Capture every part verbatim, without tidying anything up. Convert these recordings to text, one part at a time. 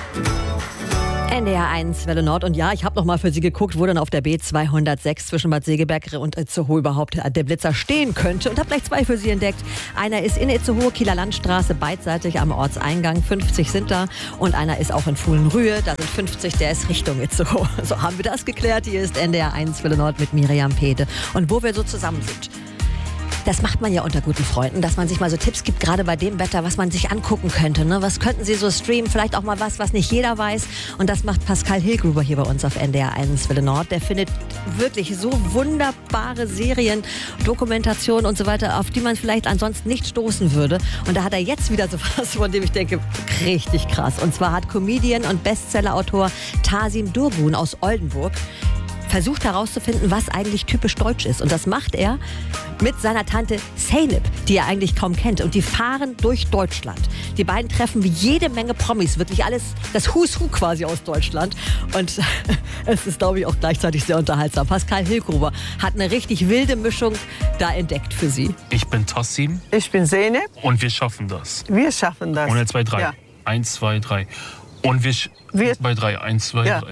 N D R eins, Welle Nord. Und ja, ich habe noch mal für Sie geguckt, wo dann auf der B zweihundertsechs zwischen Bad Segeberg und Itzehoe überhaupt der Blitzer stehen könnte. Und habe gleich zwei für Sie entdeckt. Einer ist in Itzehoe, Kieler Landstraße, beidseitig am Ortseingang. fünfzig sind da. Und einer ist auch in Fuhlenrühe. Da sind fünfzig, der ist Richtung Itzehoe. So haben wir das geklärt. Hier ist N D R eins, Welle Nord mit Miriam Pede. Und wo wir so zusammen sind. Das macht man ja unter guten Freunden, dass man sich mal so Tipps gibt, gerade bei dem Wetter, was man sich angucken könnte. Ne? Was könnten Sie so streamen? Vielleicht auch mal was, was nicht jeder weiß. Und das macht Pascal Hilgruber hier bei uns auf N D R eins Welle Nord. Der findet wirklich so wunderbare Serien, Dokumentationen und so weiter, auf die man vielleicht ansonsten nicht stoßen würde. Und da hat er jetzt wieder so was, von dem ich denke, richtig krass. Und zwar hat Comedian und Bestsellerautor Tasim Durgun aus Oldenburg versucht herauszufinden, was eigentlich typisch deutsch ist. Und das macht er mit seiner Tante Zeynep, die er eigentlich kaum kennt. Und die fahren durch Deutschland. Die beiden treffen wie jede Menge Promis. Wirklich alles, das Who's Who quasi aus Deutschland. Und es ist, glaube ich, auch gleichzeitig sehr unterhaltsam. Pascal Hilgruber hat eine richtig wilde Mischung da entdeckt für Sie. Ich bin Tasim. Ich bin Zeynep. Und wir schaffen das. Wir schaffen das. Und eins, zwei, drei. Ja. Eins, zwei, drei. Und wir... Sch- Wir- Bei drei. Eins, zwei, Ja. drei.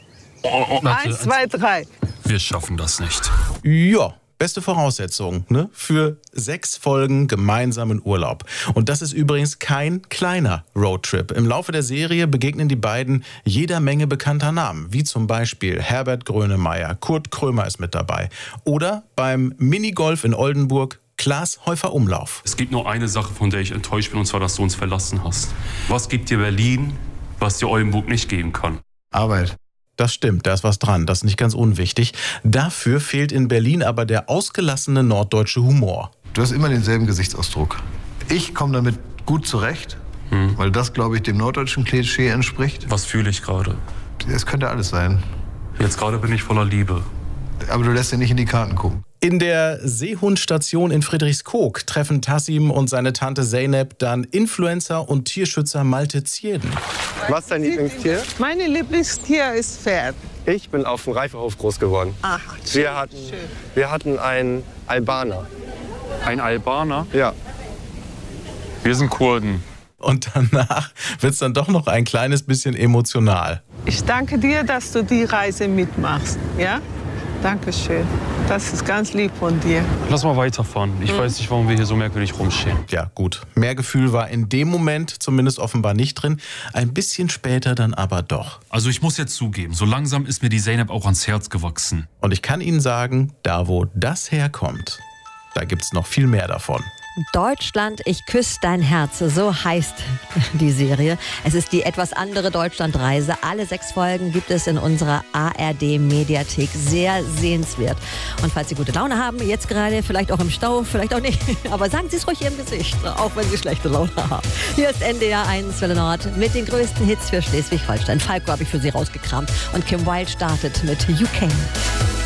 Oh, oh, warte, Eins, zwei, drei. Wir schaffen das nicht. Ja, beste Voraussetzung, ne? Für sechs Folgen gemeinsamen Urlaub. Und das ist übrigens kein kleiner Roadtrip. Im Laufe der Serie begegnen die beiden jeder Menge bekannter Namen, wie zum Beispiel Herbert Grönemeyer, Kurt Krömer ist mit dabei. Oder beim Minigolf in Oldenburg Klaas Häufer-Umlauf. Es gibt nur eine Sache, von der ich enttäuscht bin, und zwar, dass du uns verlassen hast. Was gibt dir Berlin, was dir Oldenburg nicht geben kann? Arbeit. Das stimmt, da ist was dran, das ist nicht ganz unwichtig. Dafür fehlt in Berlin aber der ausgelassene norddeutsche Humor. Du hast immer denselben Gesichtsausdruck. Ich komme damit gut zurecht, Hm. weil das, glaube ich, dem norddeutschen Klischee entspricht. Was fühle ich gerade? Es könnte alles sein. Jetzt gerade bin ich voller Liebe. Aber du lässt ja nicht in die Karten gucken. In der Seehundstation in Friedrichskoog treffen Tasim und seine Tante Zeynep dann Influencer und Tierschützer Malte Zierden. Was ist dein Lieblingstier? Mein Lieblingstier ist Pferd. Ich bin auf dem Reifenhof groß geworden. Ach, Wir hatten, wir hatten einen Albaner. Ein Albaner? Ja. Wir sind Kurden. Und danach wird es dann doch noch ein kleines bisschen emotional. Ich danke dir, dass du die Reise mitmachst. Ja? Dankeschön. Das ist ganz lieb von dir. Lass mal weiterfahren. Ich weiß nicht, warum wir hier so merkwürdig rumstehen. Ja gut, mehr Gefühl war in dem Moment zumindest offenbar nicht drin. Ein bisschen später dann aber doch. Also ich muss jetzt zugeben, so langsam ist mir die Zeynep auch ans Herz gewachsen. Und ich kann Ihnen sagen, da wo das herkommt, da gibt's noch viel mehr davon. Deutschland, ich küsse dein Herz, so heißt die Serie. Es ist die etwas andere Deutschlandreise. Alle sechs Folgen gibt es in unserer A R D-Mediathek. Sehr sehenswert. Und falls Sie gute Laune haben, jetzt gerade, vielleicht auch im Stau, vielleicht auch nicht, aber sagen Sie es ruhig Ihrem Gesicht, auch wenn Sie schlechte Laune haben. Hier ist N D R eins Welle Nord mit den größten Hits für Schleswig-Holstein. Falco habe ich für Sie rausgekramt und Kim Wilde startet mit You Came.